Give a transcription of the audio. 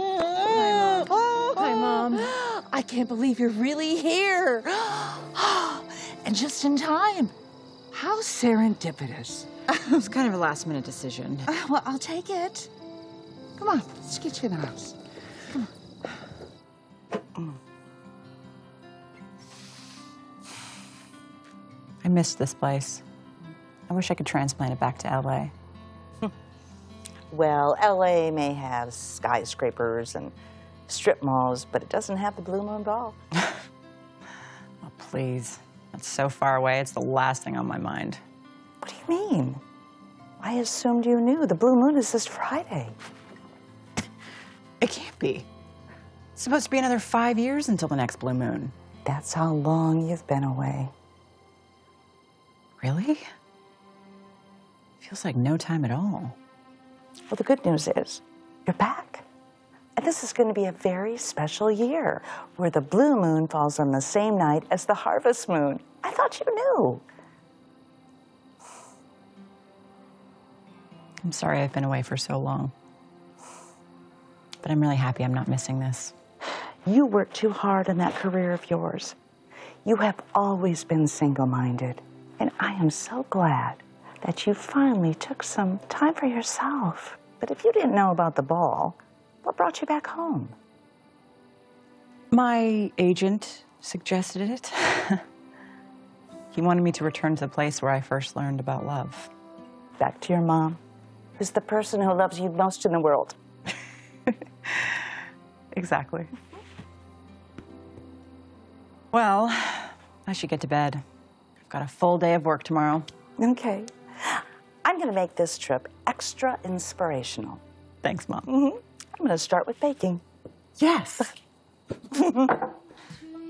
Mom. Hi, Mom. I can't believe you're really here. And just in time. How serendipitous. It was kind of a last-minute decision. Well, I'll take it. Come on, let's get you in the house. Come on. I missed this place. I wish I could transplant it back to LA. Well, LA may have skyscrapers and strip malls, but it doesn't have the Blue Moon Ball. Oh, please. That's so far away, it's the last thing on my mind. What do you mean? I assumed you knew. The Blue Moon is this Friday. It can't be. It's supposed to be another 5 years until the next Blue Moon. That's how long you've been away. Really? Feels like no time at all. Well, the good news is you're back. And this is going to be a very special year where the Blue Moon falls on the same night as the Harvest Moon. I thought you knew. I'm sorry I've been away for so long. But I'm really happy I'm not missing this. You worked too hard on that career of yours. You have always been single-minded. And I am so glad that you finally took some time for yourself. But if you didn't know about the ball, what brought you back home? My agent suggested it. He wanted me to return to the place where I first learned about love. Back to your mom, who's the person who loves you most in the world. Exactly. Well, I should get to bed. I've got a full day of work tomorrow. Okay. I'm going to make this trip extra inspirational. Thanks, Mom. I'm going to start with baking. Yes.